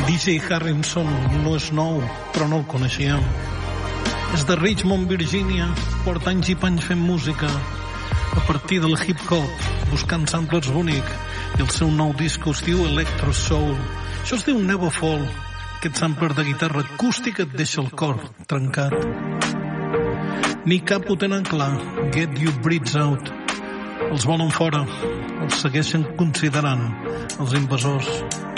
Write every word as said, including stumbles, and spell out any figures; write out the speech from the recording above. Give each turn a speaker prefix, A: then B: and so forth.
A: D J Harrison no és nou, però no el coneixíem. És de Richmond, Virginia, porta anys i panys fent música a partir del hip-hop, buscant samplers bonic, i el seu nou disco es diu Electro Soul. Això es diu Never Fall. Aquest sampler de guitarra acústica et deixa el cor trencat. Ni cap ho tenen clar, Get Your Breeds Out. Els volen fora, els segueixen considerant els invasors.